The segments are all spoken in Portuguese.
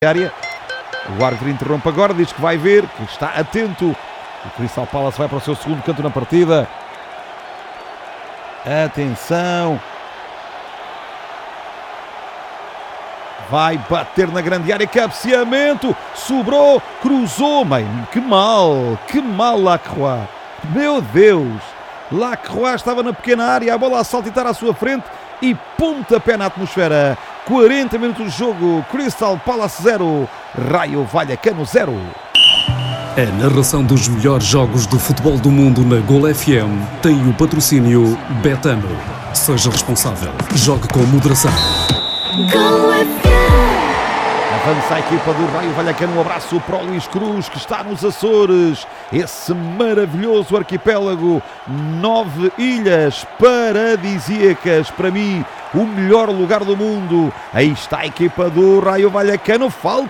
área. O árbitro interrompe agora, diz que vai ver, que está atento. O Crystal Palace vai para o seu segundo canto na partida. Atenção. Vai bater na grande área, cabeceamento, sobrou, cruzou, mãe, que mal Lacroix. Meu Deus, Lacroix estava na pequena área, a bola a saltitar à sua frente e pontapé na atmosfera. 40 minutos de jogo, Crystal Palace 0, Raio Vallecano 0. A narração dos melhores jogos do futebol do mundo na Gol FM tem o patrocínio Betano. Seja responsável, jogue com moderação. Gol FM. Avança a equipa do Raio Vallecano, um abraço para o Luís Cruz, que está nos Açores, esse maravilhoso arquipélago, 9 ilhas paradisíacas, para mim, o melhor lugar do mundo. Aí está a equipa do Raio Vallecano,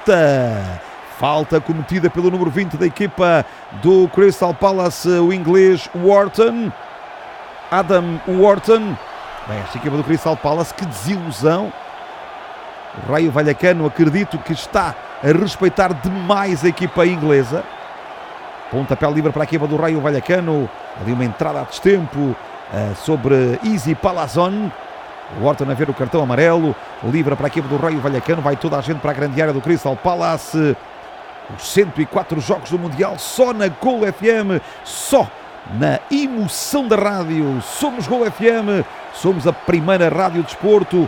falta cometida pelo número 20 da equipa do Crystal Palace, o inglês Wharton, Adam Wharton. Bem, esta equipa do Crystal Palace, que desilusão. O Raio Vallecano, acredito que está a respeitar demais a equipa inglesa. Pontapé livre para a equipa do Raio Vallecano. Ali uma entrada a destempo sobre Easy Palazón. O Wharton a ver o cartão amarelo. Livre para a equipa do Raio Vallecano. Vai toda a gente para a grande área do Crystal Palace. Os 104 jogos do Mundial só na Gol FM. Só na emoção da rádio. Somos Gol FM. Somos a primeira rádio de desporto.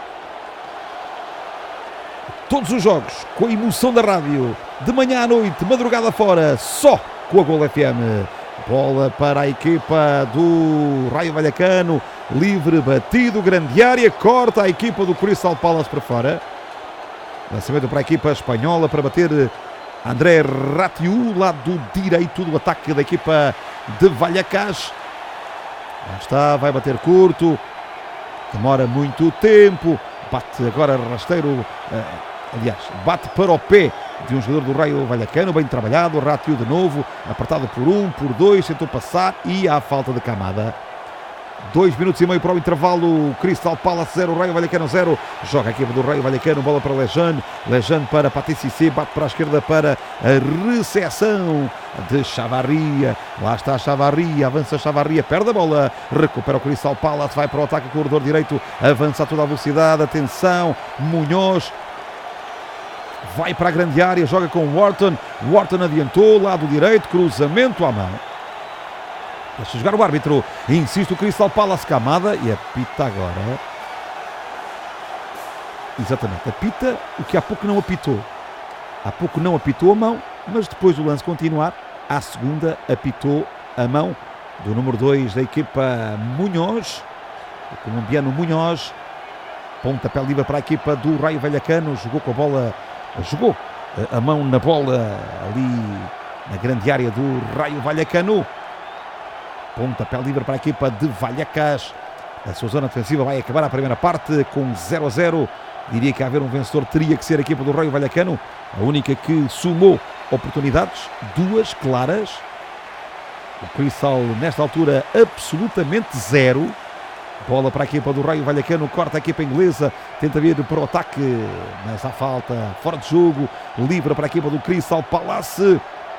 Todos os jogos com a emoção da rádio, de manhã à noite, madrugada fora, só com a Gol FM. Bola para a equipa do Raio Vallecano, livre, batido, grande área, corta a equipa do Crystal Palace para fora. Lançamento para a equipa espanhola para bater André Ratiu, lado direito do ataque da equipa de Vallecas. Lá está, vai bater curto, demora muito tempo, bate agora rasteiro. Aliás, bate para o pé de um jogador do Raio Vallecano, bem trabalhado, Ratiu de novo, apertado por um, por dois, tentou passar e há falta de Camada. 2 minutos e meio para o intervalo, Crystal Palace 0, Raio Vallecano 0. Joga a equipa do Raio Vallecano, bola para Lejeune para Pathé Cissé, bate para a esquerda para a recepção de Chavarria. Lá está Chavarria, avança Chavarria, perde a bola, recupera o Crystal Palace, vai para o ataque, corredor direito, avança a toda a velocidade, atenção, Munhoz. Vai para a grande área, joga com Wharton. Wharton adiantou, lado direito, cruzamento à mão. Deixa jogar o árbitro. Insiste o Crystal Palace, Camada, e apita agora. Exatamente, apita o que há pouco não apitou. Há pouco não apitou a mão, mas depois do lance continuar, à segunda apitou a mão do número 2 da equipa Munhoz, o colombiano Munhoz. Pontapé livre para a equipa do Raio Vallecano, jogou com a bola. Jogou a mão na bola ali na grande área do Raio Vallecano. Pontapé livre para a equipa de Vallecas. A sua zona defensiva vai acabar a primeira parte com 0-0. Diria que a haver um vencedor teria que ser a equipa do Raio Vallecano. A única que somou oportunidades, 2 claras. O Crystal nesta altura absolutamente 0. Bola para a equipa do Raio Vallecano, corta a equipa inglesa, tenta vir para o ataque, mas há falta, fora de jogo, livre para a equipa do Crystal Palace.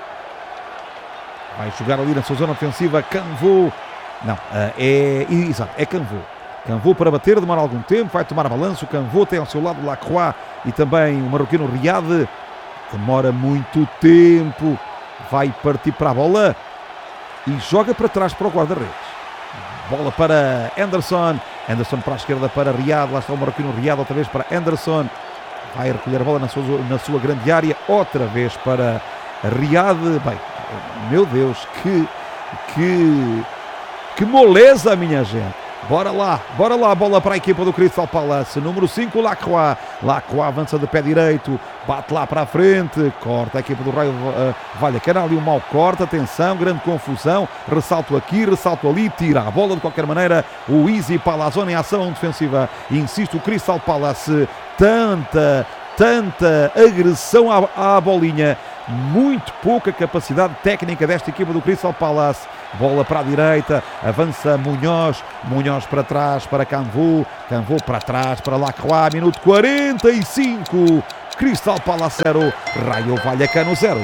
Vai jogar ali na sua zona ofensiva, Canvô. Não, é Canvô. Canvô para bater, demora algum tempo, vai tomar balanço. Canvô tem ao seu lado Lacroix e também o marroquino Riad. Demora muito tempo, vai partir para a bola e joga para trás para o guarda-redes. Bola para Anderson para a esquerda para Riad, lá está o marroquino Riad, outra vez para Anderson, vai recolher a bola na sua grande área, outra vez para Riad. Bem, meu Deus, que moleza, minha gente. Bora lá, bola para a equipa do Crystal Palace, número 5, Lacroix avança de pé direito, bate lá para a frente, corta a equipa do Raio Vallecano, ali um mau corte, atenção, grande confusão, ressalto aqui, ressalto ali, tira a bola de qualquer maneira, o Easy Palazón em ação defensiva, insiste o Crystal Palace, tanta agressão à bolinha, muito pouca capacidade técnica desta equipa do Crystal Palace. Bola para a direita, avança Munhoz para trás para Canvô para trás para Lacroix, minuto 45, Crystal Palace 0, Raio Vallecano 0.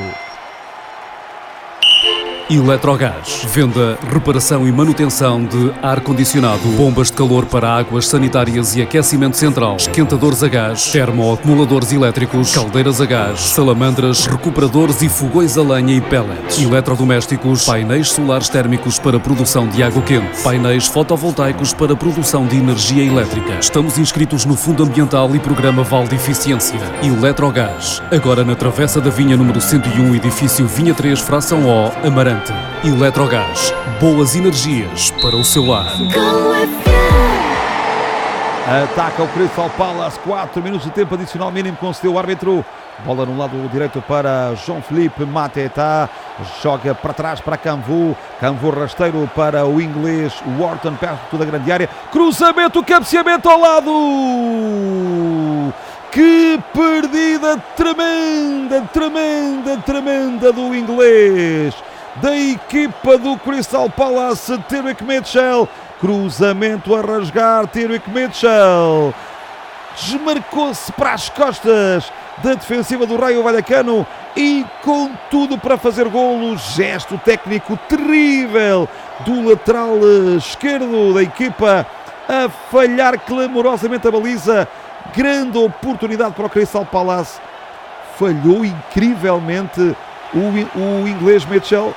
Eletrogás. Venda, reparação e manutenção de ar-condicionado, bombas de calor para águas sanitárias e aquecimento central, esquentadores a gás, termoacumuladores elétricos, caldeiras a gás, salamandras, recuperadores e fogões a lenha e pellets, eletrodomésticos, painéis solares térmicos para produção de água quente, painéis fotovoltaicos para produção de energia elétrica. Estamos inscritos no Fundo Ambiental e Programa Val de Eficiência. Eletrogás. Agora na Travessa da Vinha número 101, edifício Vinha 3, fração O, Amarante. Eletrogás, boas energias para o seu lar. Go FM. Ataca o Crystal Palace, 4 minutos de tempo adicional mínimo concedeu o árbitro. Bola no lado direito para Jean-Philippe Mateta, joga para trás para Canvu rasteiro para o inglês Wharton, perto da grande área, cruzamento, cabeceamento ao lado. Que perdida tremenda do inglês, da equipa do Crystal Palace. Tyrick Mitchell, cruzamento a rasgar, Tyrick Mitchell desmarcou-se para as costas da defensiva do Raio Vallecano e com tudo para fazer golo. Gesto técnico terrível do lateral esquerdo da equipa a falhar clamorosamente a baliza. Grande oportunidade para o Crystal Palace, falhou incrivelmente o inglês Mitchell.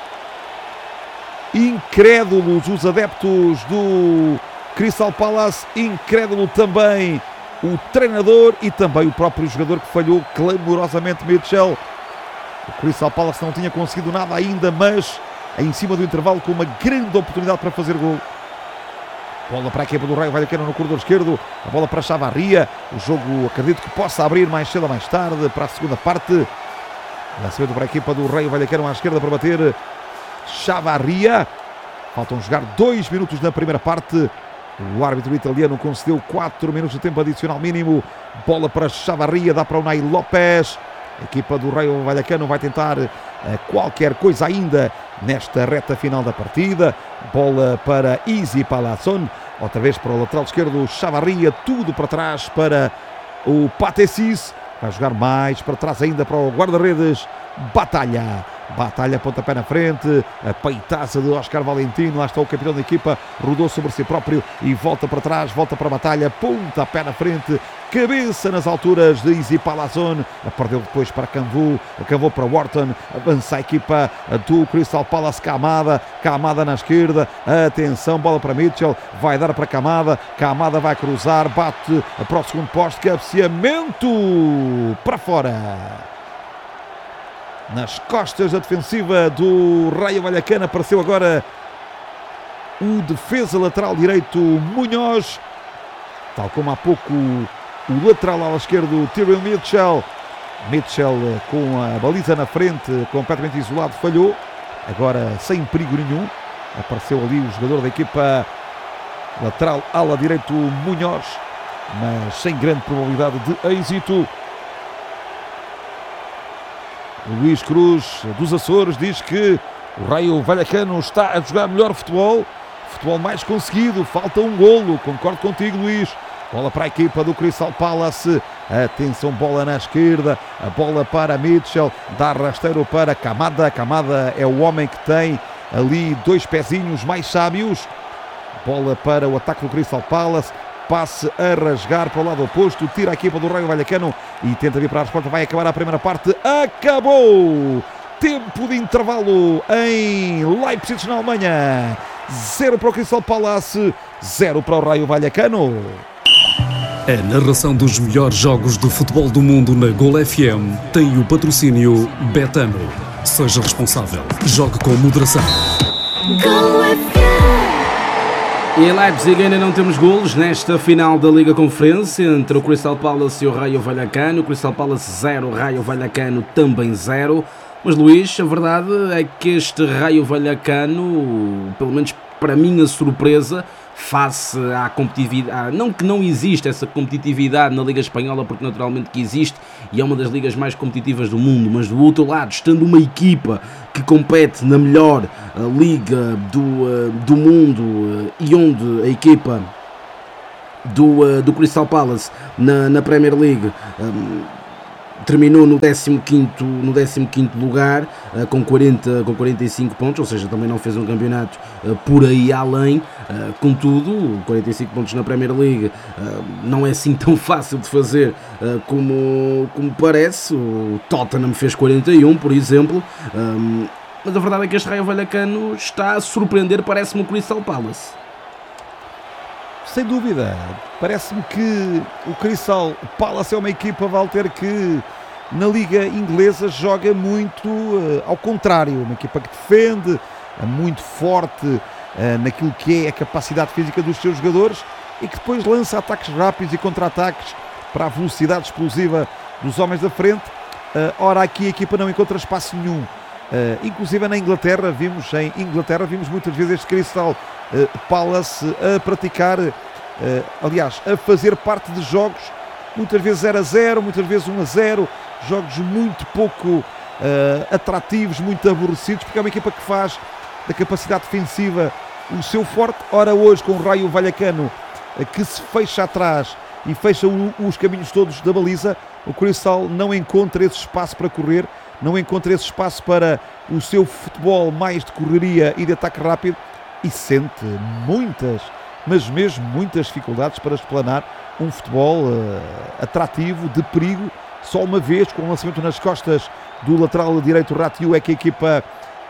Incrédulos os adeptos do Crystal Palace, incrédulo também o treinador e também o próprio jogador que falhou clamorosamente Mitchell. O Crystal Palace não tinha conseguido nada ainda, mas em cima do intervalo com uma grande oportunidade para fazer gol. Bola para a equipa do Raio Vallecano no corredor esquerdo, a bola para Chavarria. O jogo acredito que possa abrir mais cedo ou mais tarde para a segunda parte. Lançamento para a equipa do Raio Vallecano à esquerda para bater Chavarria. Faltam jogar 2 minutos na primeira parte. O árbitro italiano concedeu 4 minutos de tempo adicional mínimo. Bola para Chavarria, dá para o Nai Lopes. A equipa do Raio Vallecano vai tentar qualquer coisa ainda nesta reta final da partida. Bola para Easy Palazón, outra vez para o lateral esquerdo Chavarria, tudo para trás para o Patessis. Vai jogar mais para trás ainda para o guarda-redes Batalha, pontapé na frente, a peitaça de Oscar Valentino. Lá está o capitão da equipa, rodou sobre si próprio e volta para trás, volta para a Batalha, pontapé na frente, cabeça nas alturas de Easy Palazón, perdeu depois para Canvu para Wharton. Avança a equipa do Crystal Palace, Camada na esquerda, atenção, bola para Mitchell, vai dar para Camada vai cruzar, bate para o segundo poste, cabeceamento para fora. Nas costas da defensiva do Raio Vallecano apareceu agora o defesa lateral direito Munhoz, tal como há pouco o lateral ala esquerdo Tyrick Mitchell. Mitchell com a baliza na frente, completamente isolado, falhou. Agora sem perigo nenhum, apareceu ali o jogador da equipa lateral ala direito Munhoz, mas sem grande probabilidade de êxito. O Luís Cruz dos Açores diz que o Raio Vallecano está a jogar melhor futebol mais conseguido, falta um golo. Concordo contigo, Luís. Bola para a equipa do Crystal Palace, atenção, bola na esquerda, a bola para Mitchell, dá rasteiro para Camada é o homem que tem ali 2 pezinhos mais sábios. Bola para o ataque do Crystal Palace, passe a rasgar para o lado oposto, tira a equipa do Raio Vallecano e tenta vir para a resposta. Vai acabar a primeira parte, acabou! Tempo de intervalo em Leipzig, na Alemanha. 0 para o Crystal Palace, 0 para o Raio Vallecano. A narração dos melhores jogos de futebol do mundo na Gol FM tem o patrocínio Betano. Seja responsável. Jogue com moderação. Go FM. E em Leipzig ainda não temos golos nesta final da Liga Conferência entre o Crystal Palace e o Raio Vallecano. O Crystal Palace 0, Raio Vallecano também 0. Mas, Luís, a verdade é que este Raio Vallecano, pelo menos para minha surpresa, face à competitividade, não que não existe essa competitividade na Liga Espanhola, porque naturalmente que existe e é uma das ligas mais competitivas do mundo, mas do outro lado, estando uma equipa que compete na melhor liga do mundo e onde a equipa do Crystal Palace na Premier League terminou no 15º lugar, com 45 pontos, ou seja, também não fez um campeonato por aí além. Contudo, 45 pontos na Premier League não é assim tão fácil de fazer como parece. O Tottenham fez 41, por exemplo, mas a verdade é que este Raio Vallecano está a surpreender, parece-me, o Crystal Palace. Sem dúvida, parece-me que o Crystal Palace é uma equipa, Walter, que na Liga Inglesa joga muito ao contrário, uma equipa que defende, muito forte naquilo que é a capacidade física dos seus jogadores e que depois lança ataques rápidos e contra-ataques para a velocidade explosiva dos homens da frente. Ora, aqui a equipa não encontra espaço nenhum. Inclusive na Inglaterra, vimos muitas vezes este Crystal Palace a praticar, aliás, a fazer parte de jogos muitas vezes 0-0, muitas vezes 1-0, jogos muito pouco atrativos, muito aborrecidos, porque é uma equipa que faz da capacidade defensiva o seu forte. Ora, hoje com o Raio Vallecano que se fecha atrás e fecha os caminhos todos da baliza, o Crystal não encontra esse espaço para correr, não encontra esse espaço para o seu futebol mais de correria e de ataque rápido e sente muitas, mas mesmo muitas dificuldades para explanar um futebol atrativo, de perigo. Só uma vez, com o lançamento nas costas do lateral direito Ratiu, é que a equipa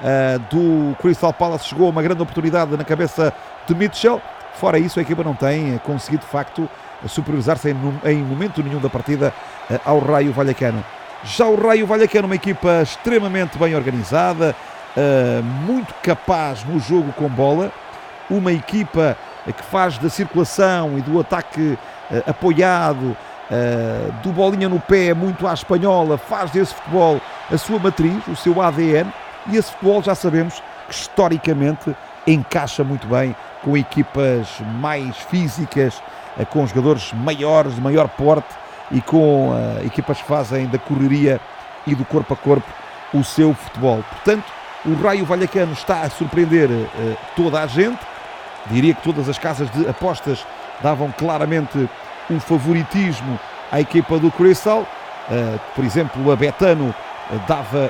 do Crystal Palace chegou a uma grande oportunidade na cabeça de Mitchell. Fora isso, a equipa não tem conseguido de facto superiorizar-se em momento nenhum da partida ao Raio Vallecano. Já o Raio Vallecano, uma equipa extremamente bem organizada, muito capaz no jogo com bola, uma equipa que faz da circulação e do ataque apoiado, do bolinha no pé muito à espanhola, faz desse futebol a sua matriz, o seu ADN, e esse futebol já sabemos que historicamente encaixa muito bem com equipas mais físicas, com jogadores maiores, de maior porte e com equipas que fazem da correria e do corpo a corpo o seu futebol. Portanto, o Raio Vallecano está a surpreender toda a gente. Diria que todas as casas de apostas davam claramente um favoritismo à equipa do Crystal. Por exemplo, a Betano dava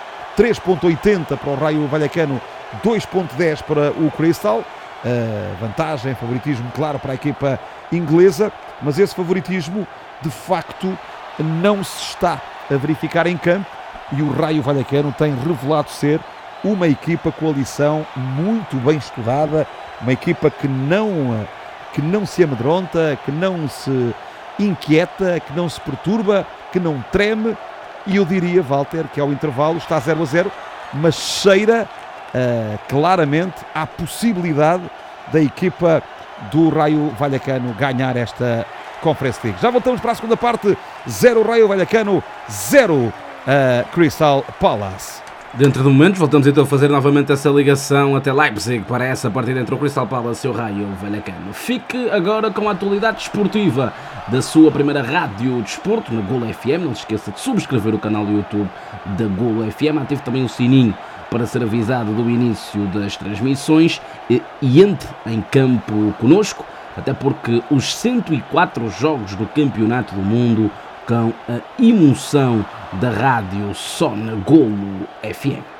3.80 para o Raio Vallecano, 2.10 para o Crystal. Vantagem, favoritismo claro para a equipa inglesa, mas esse favoritismo de facto não se está a verificar em campo e o Raio Vallecano tem revelado ser uma equipa com a lição muito bem estudada, uma equipa que não se amedronta, que não se inquieta, que não se perturba, que não treme. E eu diria, Walter, que ao intervalo está 0-0, mas cheira claramente à possibilidade da equipa do Raio Vallecano ganhar esta Conference League. Já voltamos para a segunda parte. 0 Raio Vallecano, 0 Crystal Palace. Dentro de momentos voltamos então a fazer novamente essa ligação até Leipzig para essa partida entre o Crystal Palace e o Raio Vallecano. Fique agora com a atualidade desportiva da sua primeira rádio de desporto na Golo FM. Não se esqueça de subscrever o canal do YouTube da Golo FM. Ative também o sininho para ser avisado do início das transmissões e entre em campo connosco, até porque os 104 jogos do Campeonato do Mundo com a emoção da rádio só na Golo FM.